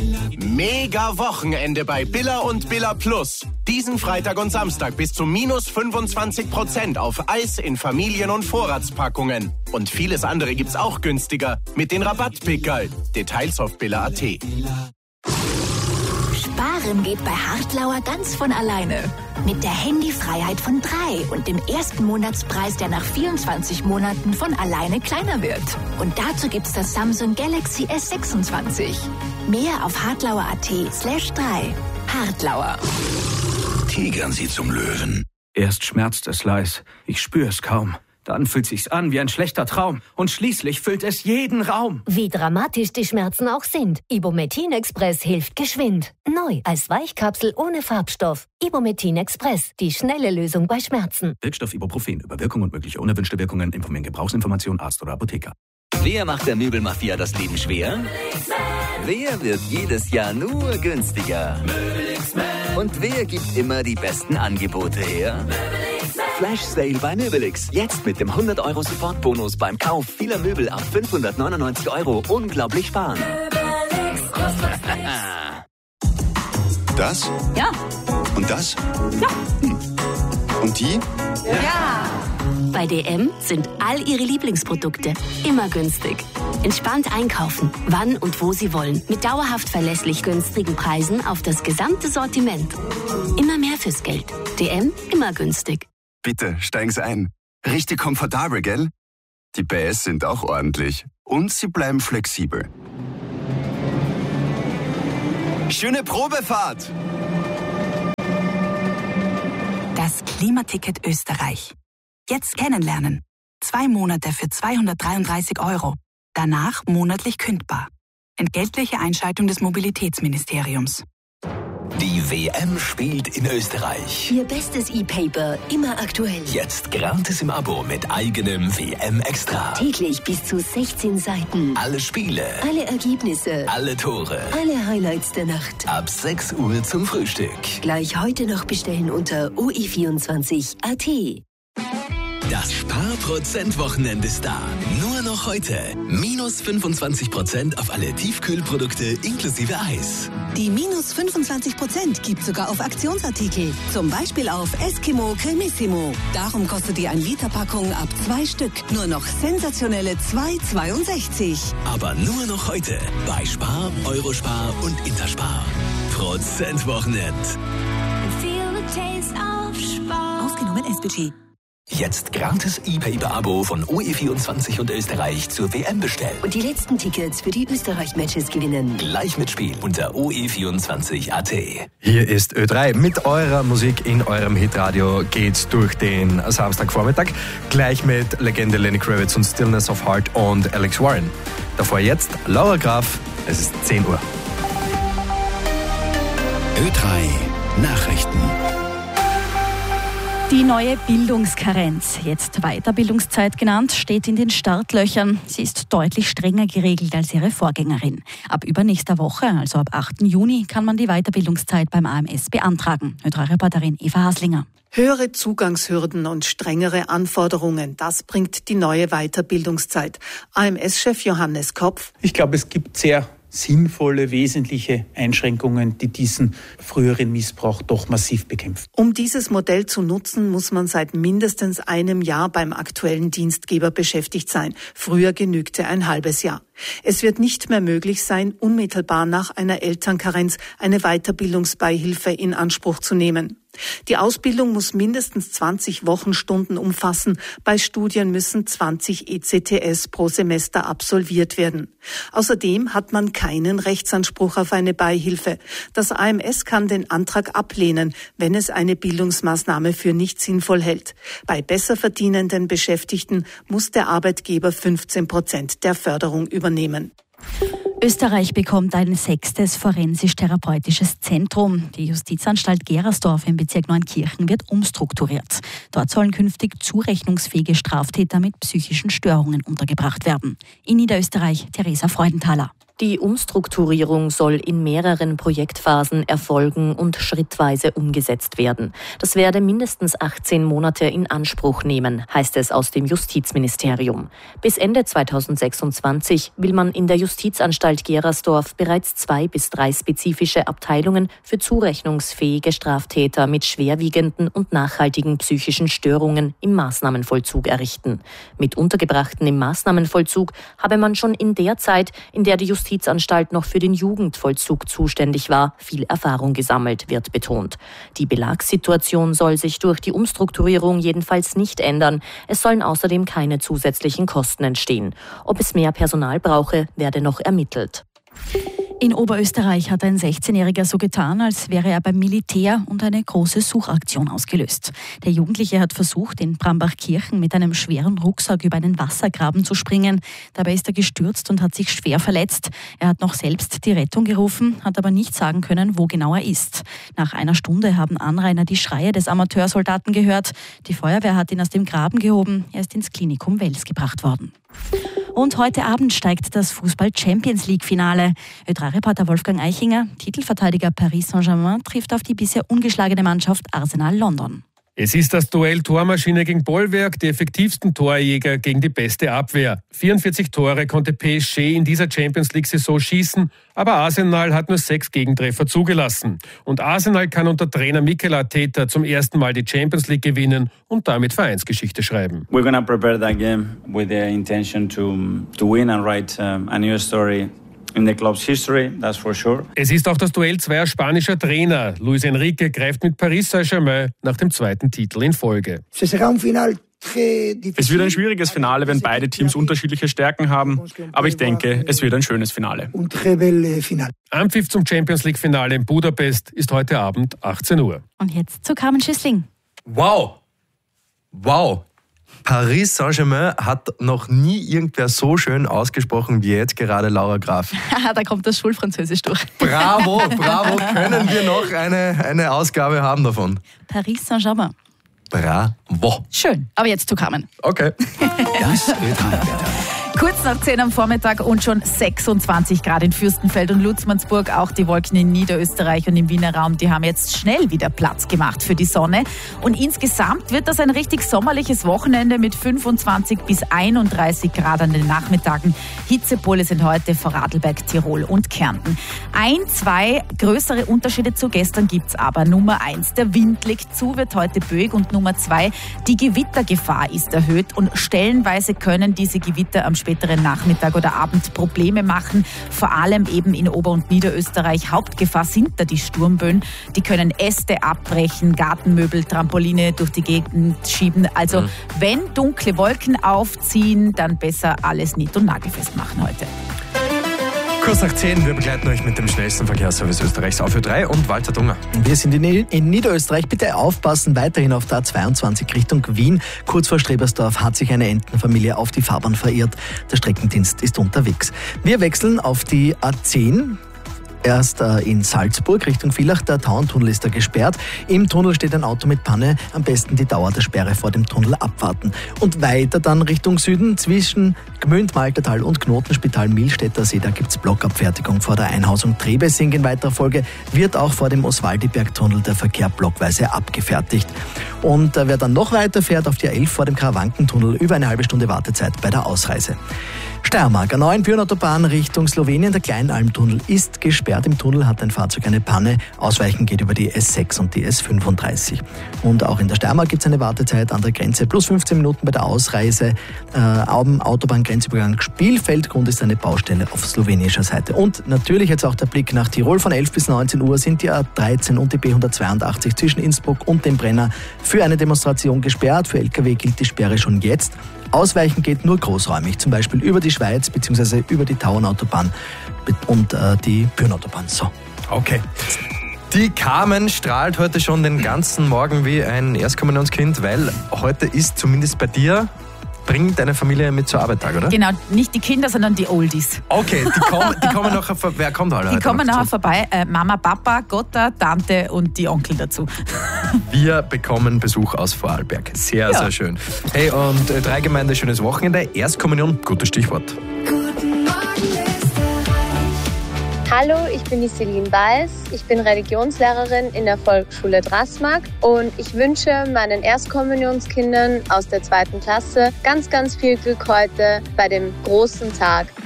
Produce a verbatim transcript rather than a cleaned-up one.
Mega Wochenende bei Billa und Billa Plus. Diesen Freitag und Samstag bis zu minus fünfundzwanzig Prozent auf Eis in Familien- und Vorratspackungen. Und vieles andere gibt's auch günstiger mit den Rabattpickerl. Details auf billa punkt at. Sparen geht bei Hartlauer ganz von alleine. Mit der Handyfreiheit von drei und dem ersten Monatspreis, der nach vierundzwanzig Monaten von alleine kleiner wird. Und dazu gibt's das Samsung Galaxy S sechsundzwanzig. Mehr auf hartlauer.at slash drei. Hartlauer. Tigern Sie zum Löwen. Erst schmerzt es leis, ich spür's kaum. Dann fühlt sich's an wie ein schlechter Traum. Und schließlich füllt es jeden Raum. Wie dramatisch die Schmerzen auch sind. Ibumetin Express hilft geschwind. Neu als Weichkapsel ohne Farbstoff. Ibumetin Express. Die schnelle Lösung bei Schmerzen. Wirkstoff Ibuprofen. Über Wirkung und mögliche unerwünschte Wirkungen informieren Gebrauchsinformation Arzt oder Apotheker. Wer macht der Möbelmafia das Leben schwer? Wer wird jedes Jahr nur günstiger? Und wer gibt immer die besten Angebote her? Flash Sale bei Möbelix. Jetzt mit dem hundert Euro Sofortbonus beim Kauf vieler Möbel ab fünfhundertneunundneunzig Euro. Unglaublich sparen. Das? Ja. Und das? Ja. Hm. Und die? Ja. Bei D M sind all Ihre Lieblingsprodukte immer günstig. Entspannt einkaufen, wann und wo Sie wollen. Mit dauerhaft verlässlich günstigen Preisen auf das gesamte Sortiment. Immer mehr fürs Geld. D M, immer günstig. Bitte, steigen Sie ein. Richtig komfortabel, gell? Die B S sind auch ordentlich. Und sie bleiben flexibel. Schöne Probefahrt! Das Klimaticket Österreich. Jetzt kennenlernen. Zwei Monate für zweihundertdreiunddreißig Euro. Danach monatlich kündbar. Entgeltliche Einschaltung des Mobilitätsministeriums. Die W M spielt in Österreich. Ihr bestes E-Paper, immer aktuell. Jetzt gratis im Abo mit eigenem W M-Extra. Täglich bis zu sechzehn Seiten. Alle Spiele. Alle Ergebnisse. Alle Tore. Alle Highlights der Nacht. Ab sechs Uhr zum Frühstück. Gleich heute noch bestellen unter o e vierundzwanzig punkt a t. Das Sparprozent-Wochenende ist da. Nur noch heute. Minus fünfundzwanzig Prozent auf alle Tiefkühlprodukte inklusive Eis. Die minus fünfundzwanzig Prozent gibt sogar auf Aktionsartikel. Zum Beispiel auf Eskimo Cremissimo. Darum kostet die ein Liter Packung ab zwei Stück nur noch sensationelle zwei Euro zweiundsechzig. Aber nur noch heute. Bei Spar, Eurospar und Interspar. Prozent-Wochenend. Ausgenommen S B G. Jetzt gratis E-Paper-Abo von O E vierundzwanzig und Österreich zur W M bestellen. Und die letzten Tickets für die Österreich-Matches gewinnen. Gleich mitspielen unter o e vierundzwanzig punkt a t. Hier ist Ö drei. Mit eurer Musik in eurem Hitradio geht's durch den Samstagvormittag. Gleich mit Legende Lenny Kravitz und Stillness of Heart und Alex Warren. Davor jetzt Laura Graf. Es ist zehn Uhr. Ö drei Nachrichten. Die neue Bildungskarenz, jetzt Weiterbildungszeit genannt, steht in den Startlöchern. Sie ist deutlich strenger geregelt als ihre Vorgängerin. Ab übernächster Woche, also ab achten Juni, kann man die Weiterbildungszeit beim A M S beantragen. Ö drei Reporterin Eva Haslinger. Höhere Zugangshürden und strengere Anforderungen, das bringt die neue Weiterbildungszeit. A M S-Chef Johannes Kopf. Ich glaube, es gibt sehr sinnvolle, wesentliche Einschränkungen, die diesen früheren Missbrauch doch massiv bekämpfen. Um dieses Modell zu nutzen, muss man seit mindestens einem Jahr beim aktuellen Dienstgeber beschäftigt sein. Früher genügte ein halbes Jahr. Es wird nicht mehr möglich sein, unmittelbar nach einer Elternkarenz eine Weiterbildungsbeihilfe in Anspruch zu nehmen. Die Ausbildung muss mindestens zwanzig Wochenstunden umfassen. Bei Studien müssen zwanzig E C T S pro Semester absolviert werden. Außerdem hat man keinen Rechtsanspruch auf eine Beihilfe. Das A M S kann den Antrag ablehnen, wenn es eine Bildungsmaßnahme für nicht sinnvoll hält. Bei besser verdienenden Beschäftigten muss der Arbeitgeber fünfzehn Prozent der Förderung übernehmen. Österreich bekommt ein sechstes forensisch-therapeutisches Zentrum. Die Justizanstalt Gerersdorf im Bezirk Neunkirchen wird umstrukturiert. Dort sollen künftig zurechnungsfähige Straftäter mit psychischen Störungen untergebracht werden. In Niederösterreich Theresa Freudenthaler. Die Umstrukturierung soll in mehreren Projektphasen erfolgen und schrittweise umgesetzt werden. Das werde mindestens achtzehn Monate in Anspruch nehmen, heißt es aus dem Justizministerium. Bis Ende zweitausendsechsundzwanzig will man in der Justizanstalt Gerersdorf bereits zwei bis drei spezifische Abteilungen für zurechnungsfähige Straftäter mit schwerwiegenden und nachhaltigen psychischen Störungen im Maßnahmenvollzug errichten. Mit Untergebrachten im Maßnahmenvollzug habe man schon in der Zeit, in der die Justizanstalt Die Justizanstalt noch für den Jugendvollzug zuständig war, viel Erfahrung gesammelt, wird betont. Die Belagssituation soll sich durch die Umstrukturierung jedenfalls nicht ändern. Es sollen außerdem keine zusätzlichen Kosten entstehen. Ob es mehr Personal brauche, werde noch ermittelt. In Oberösterreich hat ein sechzehnjähriger so getan, als wäre er beim Militär und eine große Suchaktion ausgelöst. Der Jugendliche hat versucht, in Brambachkirchen mit einem schweren Rucksack über einen Wassergraben zu springen. Dabei ist er gestürzt und hat sich schwer verletzt. Er hat noch selbst die Rettung gerufen, hat aber nicht sagen können, wo genau er ist. Nach einer Stunde haben Anrainer die Schreie des Amateursoldaten gehört. Die Feuerwehr hat ihn aus dem Graben gehoben. Er ist ins Klinikum Wels gebracht worden. Und heute Abend steigt das Fußball-Champions-League-Finale. Ö drei Reporter Wolfgang Eichinger, Titelverteidiger Paris Saint-Germain, trifft auf die bisher ungeschlagene Mannschaft Arsenal London. Es ist das Duell Tormaschine gegen Bollwerk, die effektivsten Torjäger gegen die beste Abwehr. vierundvierzig Tore konnte P S G in dieser Champions-League-Saison schießen, aber Arsenal hat nur sechs Gegentreffer zugelassen. Und Arsenal kann unter Trainer Mikel Arteta zum ersten Mal die Champions League gewinnen und damit Vereinsgeschichte schreiben. We're gonna prepare that game with the intention to to win and write um, a new story in the club's history, that's for sure. Es ist auch das Duell zweier spanischer Trainer. Luis Enrique greift mit Paris Saint-Germain nach dem zweiten Titel in Folge. Es wird ein schwieriges Finale, wenn beide Teams unterschiedliche Stärken haben. Aber ich denke, es wird ein schönes Finale. Anpfiff zum Champions-League-Finale in Budapest ist heute Abend achtzehn Uhr. Und jetzt zu Carmen Schüssling. Wow! Wow! Paris Saint-Germain hat noch nie irgendwer so schön ausgesprochen wie jetzt gerade Laura Graf. Da kommt das Schulfranzösisch durch. Bravo, bravo. Können wir noch eine, eine Ausgabe haben davon? Paris Saint-Germain. Bravo. Schön, aber jetzt zu Carmen. Okay. Das Wetterwetter. Kurz nach zehn am Vormittag und schon sechsundzwanzig Grad in Fürstenfeld und Lutzmannsburg. Auch die Wolken in Niederösterreich und im Wiener Raum, die haben jetzt schnell wieder Platz gemacht für die Sonne. Und insgesamt wird das ein richtig sommerliches Wochenende mit fünfundzwanzig bis einunddreißig Grad an den Nachmittagen. Hitzepole sind heute Vorarlberg, Tirol und Kärnten. Ein, zwei größere Unterschiede zu gestern gibt's aber. Nummer eins, der Wind legt zu, wird heute böig. Und Nummer zwei, die Gewittergefahr ist erhöht. Und stellenweise können diese Gewitter am späteren Nachmittag oder Abend Probleme machen, vor allem eben in Ober- und Niederösterreich. Hauptgefahr sind da die Sturmböen. Die können Äste abbrechen, Gartenmöbel, Trampoline durch die Gegend schieben. Also mhm. wenn dunkle Wolken aufziehen, dann besser alles nied- und nagelfest machen heute. Kurz nach zehn, wir begleiten euch mit dem schnellsten Verkehrsservice Österreichs auf Ö drei und Walter Dunger. Wir sind in, in Niederösterreich. Bitte aufpassen, weiterhin auf der A zweiundzwanzig Richtung Wien. Kurz vor Strebersdorf hat sich eine Entenfamilie auf die Fahrbahn verirrt. Der Streckendienst ist unterwegs. Wir wechseln auf die A zehn. Erst äh, in Salzburg Richtung Villach, der Tauerntunnel ist da gesperrt. Im Tunnel steht ein Auto mit Panne. Am besten die Dauer der Sperre vor dem Tunnel abwarten. Und weiter dann Richtung Süden zwischen Gmünd, Maltertal und Knotenspital Milstädter See. Da gibt's Blockabfertigung vor der Einhausung Trebessing. In weiterer Folge wird auch vor dem Oswaldiberg-Tunnel der Verkehr blockweise abgefertigt. Und äh, wer dann noch weiter fährt, auf die A elf vor dem Karawankentunnel, über eine halbe Stunde Wartezeit bei der Ausreise. Steiermark, A neun Pyrenautobahn Richtung Slowenien. Der Kleinalmtunnel ist gesperrt. Im Tunnel hat ein Fahrzeug eine Panne. Ausweichen geht über die S sechs und die S fünfunddreißig. Und auch in der Steiermark gibt es eine Wartezeit an der Grenze. Plus fünfzehn Minuten bei der Ausreise. Äh, Autobahngrenzübergang Spielfeld. Grund ist eine Baustelle auf slowenischer Seite. Und natürlich jetzt auch der Blick nach Tirol. Von elf bis neunzehn Uhr sind die A dreizehn und die B hundertzweiundachtzig zwischen Innsbruck und dem Brenner für eine Demonstration gesperrt. Für L K W gilt die Sperre schon jetzt. Ausweichen geht nur großräumig, zum Beispiel über die Schweiz bzw. über die Tauernautobahn und äh, die Pyrenautobahn. So. Okay. Die Carmen strahlt heute schon den ganzen Morgen wie ein Erstkommunionskind, weil heute ist zumindest bei dir, bringt deine Familie mit zur Arbeit Tag, oder? Genau, nicht die Kinder, sondern die Oldies. Okay, die kommen, die kommen nachher vorbei. Wer kommt alle? Die kommen nachher vorbei. Äh, Mama, Papa, Gotta, Tante und die Onkel dazu. Wir bekommen Besuch aus Vorarlberg. Sehr, ja. sehr schön. Hey, und äh, drei Gemeinde, schönes Wochenende. Erstkommunion, gutes Stichwort. Guten Morgen, Österreich. Hallo, ich bin die Celine Weiß. Ich bin Religionslehrerin in der Volksschule Drassmark und ich wünsche meinen Erstkommunionskindern aus der zweiten Klasse ganz, ganz viel Glück heute bei dem großen Tag